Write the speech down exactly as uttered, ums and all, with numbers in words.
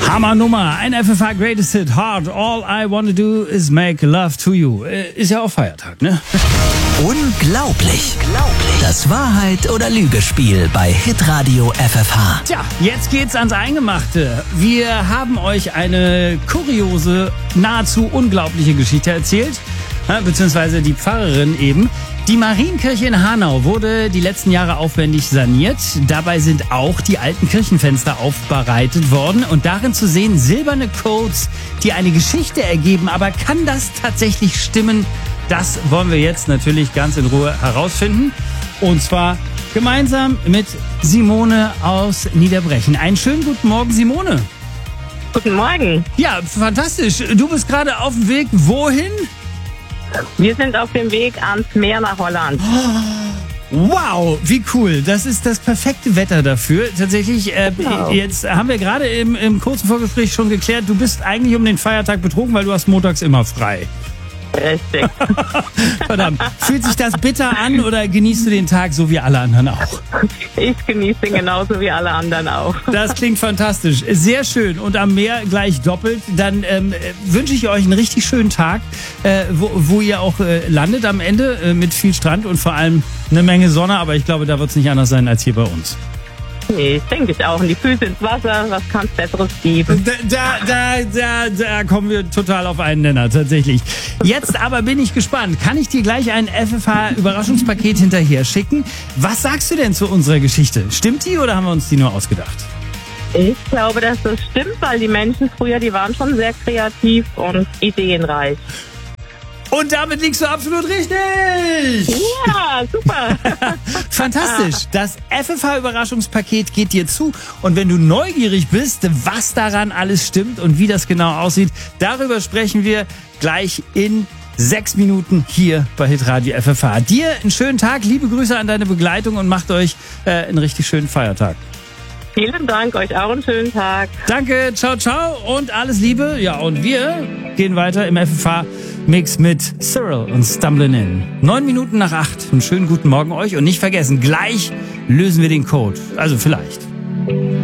Hammernummer, ein F F H Greatest Hit, Hard, All I Wanna Do Is Make Love To You. Ist ja auch Feiertag, ne? Unglaublich. Das Wahrheit- oder Lügespiel bei Hitradio F F H. Tja, jetzt geht's ans Eingemachte. Wir haben euch eine kuriose, nahezu unglaubliche Geschichte erzählt, beziehungsweise die Pfarrerin eben. Die Marienkirche in Hanau wurde die letzten Jahre aufwendig saniert. Dabei sind auch die alten Kirchenfenster aufbereitet worden und darin zu sehen silberne Codes, die eine Geschichte ergeben. Aber kann das tatsächlich stimmen? Das wollen wir jetzt natürlich ganz in Ruhe herausfinden. Und zwar gemeinsam mit Simone aus Niederbrechen. Einen schönen guten Morgen, Simone. Guten Morgen. Ja, fantastisch. Du bist gerade auf dem Weg wohin? Wir sind auf dem Weg ans Meer nach Holland. Wow, wie cool. Das ist das perfekte Wetter dafür. Tatsächlich, äh, Genau. Jetzt haben wir gerade im, im kurzen Vorgespräch schon geklärt, du bist eigentlich um den Feiertag betrogen, weil du hast montags immer frei. Richtig. Verdammt. Fühlt sich das bitter an oder genießt du den Tag so wie alle anderen auch? Ich genieße ihn genauso wie alle anderen auch. Das klingt fantastisch. Sehr schön. Und am Meer gleich doppelt. Dann ähm, wünsche ich euch einen richtig schönen Tag, äh, wo, wo ihr auch äh, landet am Ende äh, mit viel Strand und vor allem eine Menge Sonne. Aber ich glaube, da wird es nicht anders sein als hier bei uns. Nee, denke ich auch. Und die Füße ins Wasser, was kann es Besseres geben? Da, da, da, da kommen wir total auf einen Nenner, tatsächlich. Jetzt aber bin ich gespannt. Kann ich dir gleich ein F F H-Überraschungspaket hinterher schicken? Was sagst du denn zu unserer Geschichte? Stimmt die oder haben wir uns die nur ausgedacht? Ich glaube, dass das stimmt, weil die Menschen früher, die waren schon sehr kreativ und ideenreich. Und damit liegst du absolut richtig! Ja, super. Fantastisch. Das F F H-Überraschungspaket geht dir zu. Und wenn du neugierig bist, was daran alles stimmt und wie das genau aussieht, darüber sprechen wir gleich in sechs Minuten hier bei Hitradio F F H. Dir einen schönen Tag, liebe Grüße an deine Begleitung und macht euch äh, einen richtig schönen Feiertag. Vielen Dank, euch auch einen schönen Tag. Danke, ciao, ciao und alles Liebe. Ja, und wir gehen weiter im F F H-Mix mit Cyril und Stumbling In. Neun Minuten nach acht. Einen schönen guten Morgen euch und nicht vergessen, gleich lösen wir den Code. Also vielleicht.